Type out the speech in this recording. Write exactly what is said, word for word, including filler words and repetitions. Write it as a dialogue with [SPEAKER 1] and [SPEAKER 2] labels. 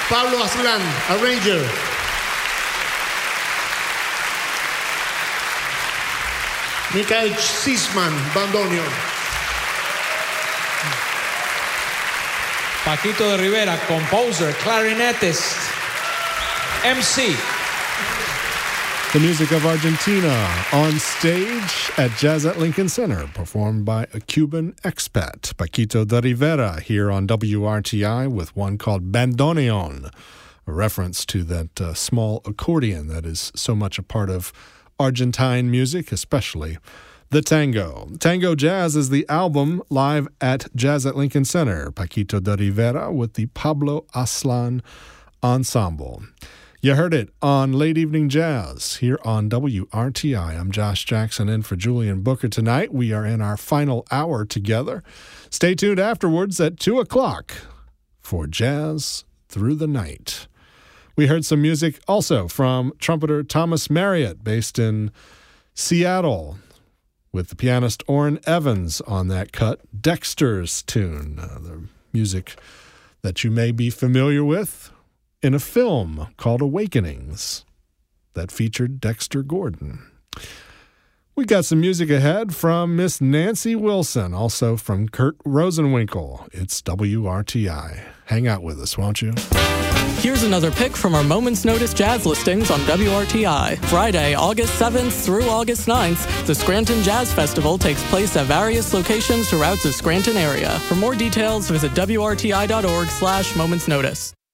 [SPEAKER 1] Pablo Aslan, arranger. Mikael Sisman, bandoneon.
[SPEAKER 2] Paquito de Rivera, composer, clarinetist, M C.
[SPEAKER 3] The music of Argentina on stage at Jazz at Lincoln Center, performed by a Cuban expat, Paquito de Rivera, here on W R T I with one called Bandoneon, a reference to that uh, small accordion that is so much a part of Argentine music, especially the tango. Tango Jazz is the album live at Jazz at Lincoln Center. Paquito de Rivera with the Pablo Aslan Ensemble. You heard it on Late Evening Jazz here on W R T I. I'm Josh Jackson in for Julian Booker tonight. We are in our final hour together. Stay tuned afterwards at two o'clock for Jazz Through the Night. We heard some music also from trumpeter Thomas Marriott, based in Seattle, with the pianist Orrin Evans on that cut, Dexter's Tune, uh, the music that you may be familiar with in a film called Awakenings that featured Dexter Gordon. We got some music ahead from Miss Nancy Wilson, also from Kurt Rosenwinkel. It's W R T I. Hang out with us, won't you?
[SPEAKER 4] Here's another pick from our Moment's Notice jazz listings on W R T I. Friday, August seventh through August ninth, the Scranton Jazz Festival takes place at various locations throughout the Scranton area. For more details, visit W R T I dot org slash Moment's Notice.